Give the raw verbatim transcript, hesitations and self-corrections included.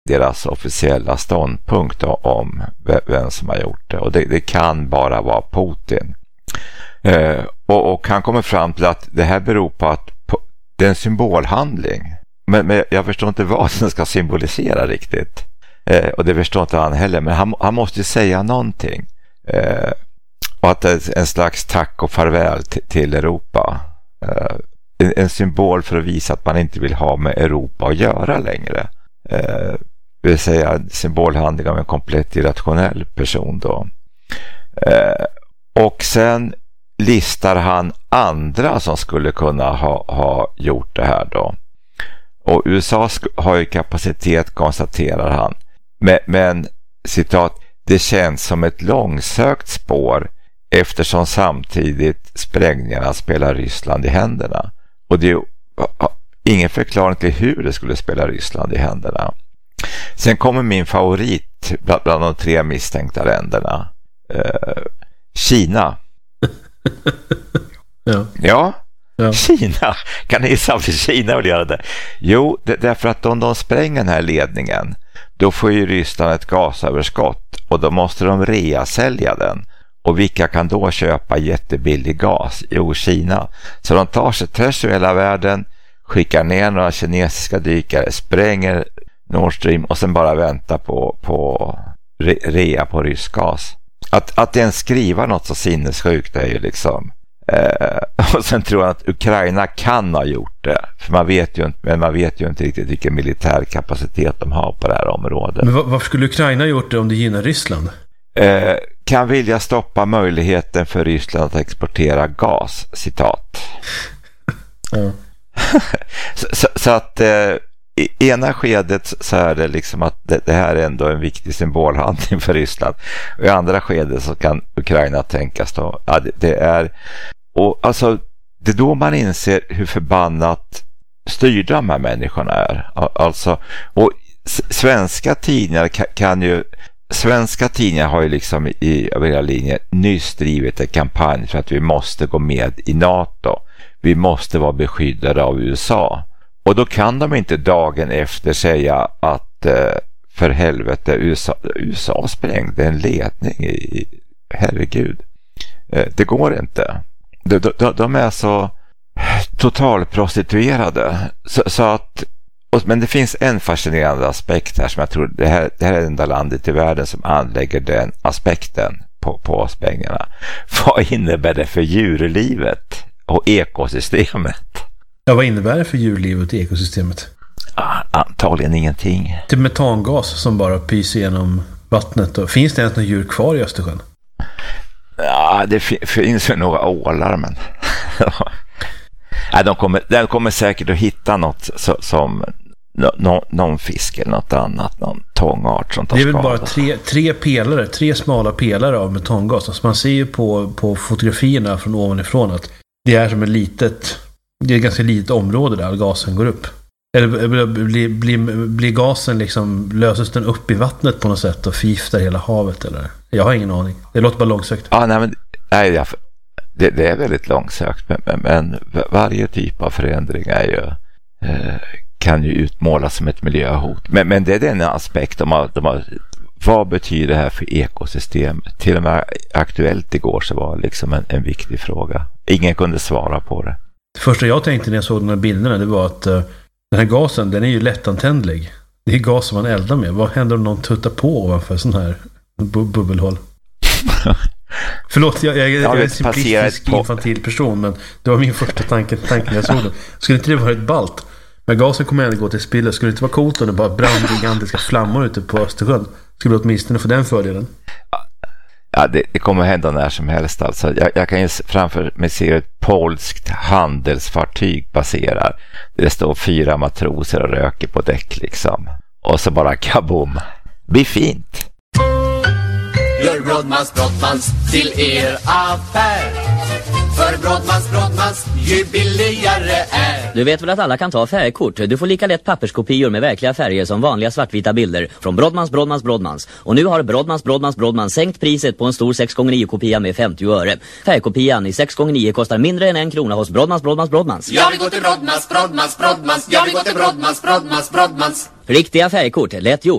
deras officiella ståndpunkt om vem som har gjort det. Och det, det kan bara vara Putin. Eh, och, och han kommer fram till att det här beror på att på, det är en symbolhandling. Men, men jag förstår inte vad den ska symbolisera riktigt. Eh, och det förstår inte han heller. Men han, han måste ju säga någonting. Eh, och att det är en slags tack och farväl t- till Europa. Eh, en, en symbol för att visa att man inte vill ha med Europa att göra längre. Eh, det vill säga symbolhandling av en komplett irrationell person då. Eh, och sen listar han andra som skulle kunna ha, ha gjort det här då. Och U S A har ju kapacitet, konstaterar han. Men, men citat, det känns som ett långsökt spår eftersom samtidigt sprängningarna spelar Ryssland i händerna. Och det är ju ingen förklaring till hur det skulle spela Ryssland i händerna. Sen kommer min favorit bland, bland de tre misstänkta länderna. Eh, Kina. ja. ja. Ja. Kina. Kan ni gissa för Kina vill göra det? Jo, det, därför att om de spränger den här ledningen, då får ju Ryssland ett gasöverskott och då måste de rea-sälja den. Och vilka kan då köpa jättebillig gas? Jo, Kina. Så de tar sig tvärs över hela världen, skickar ner några kinesiska dykare, spränger Nord Stream och sen bara väntar på, på re, rea på rysk gas. Att, att ens skriva något så sinnessjukt är ju liksom... Eh, och sen tror jag att Ukraina kan ha gjort det. För man vet ju inte, men man vet ju inte riktigt vilken militär kapacitet de har på det här området. Men varför skulle Ukraina gjort det om det gynnar Ryssland? Eh, kan vilja stoppa möjligheten för Ryssland att exportera gas, citat. Ja. så, så, så att eh, i ena skedet så är det liksom att det, det här är ändå en viktig symbolhandling för Ryssland. Och i andra skedet så kan Ukraina tänkas då. Ja, det, det är och alltså det är då man inser hur förbannat styrda de här människorna är. Alltså, och svenska tidningar kan, kan ju Svenska tidningar har ju liksom i över linjen nyss drivit en kampanj för att vi måste gå med i NATO. Vi måste vara beskyddade av U S A. Och då kan de inte dagen efter säga att eh, för helvete U S A, U S A sprängde en ledning i, herregud. Eh, det går inte. De, de, de är så totalprostituerade. Så, så att, och, men det finns en fascinerande aspekt här som jag tror det här, det här är det enda landet i världen som anlägger den aspekten på, på sprängningarna. Vad innebär det för djurlivet och ekosystemet? Ja, vad innebär det för djurlivet och ekosystemet? Ah, antagligen ingenting. Det är metangas som bara pyser genom vattnet. Och finns det ens några djur kvar i Östersjön? Ja, det f- finns ju några ålar, men ja, de, kommer, de kommer säkert att hitta något så, som no, no, någon fisk eller något annat, någon tångart som tar skada. Det är väl bara tre, tre pelare, tre smala pelare av metangas. Alltså man ser ju på, på fotografierna från ovanifrån att det är som ett litet, det är ett ganska litet område där gasen går upp. Eller blir, blir, blir gasen liksom, löses den upp i vattnet på något sätt och förgiftar hela havet eller? Jag har ingen aning. Det låter bara långsökt. Ja, nej, men nej, jag, det, det är väldigt långsökt, men, men, men varje typ av förändring är ju, eh, kan ju utmålas som ett miljöhot. Men, men det är den aspekt de har, de har, vad betyder det här för ekosystem? Till och med aktuellt igår så var det liksom en, en viktig fråga. Ingen kunde svara på det. Det första jag tänkte när jag såg de här bilderna, det var att uh, den här gasen, den är ju lättantändlig. Det är gas som man eldar med. Vad händer om någon tuttar på ovanför sån här bu- bubbelhål? Förlåt, jag, jag, jag, jag är en simplistisk infantil person, men det var min första tanke, tanken jag såg den. Skulle inte det vara ett balt? Men gasen kommer ändå gå till spiller. Skulle det inte vara coolt om det bara brann gigantiska flammor ute på Östersjön? Skulle du åtminstone få den fördelen? Ja, det, det kommer hända när som helst. Alltså. Jag, jag kan ju framför mig se ett polskt handelsfartyg passerar. Det står fyra matroser och röker på däck liksom. Och så bara kaboom. Blir fint. Gör Brodmans Brodmans till er affär. För Brodmans Brodmans ju billigare är. Du vet väl att alla kan ta färgkort? Du får lika lätt papperskopior med verkliga färger som vanliga svartvita bilder från Brodmans Brodmans Brodmans. Och nu har Brodmans Brodmans Brodmans sänkt priset på en stor sex gånger nio kopia med femtio öre. Färgkopian i sex gånger nio kostar mindre än en krona hos Brodmans Brodmans Brodmans. Jag vill gå till Brodmans Brodmans Brodmans. Jag vill gå till Brodmans Brodmans Brodmans. Riktiga färgkort, lätt gjort.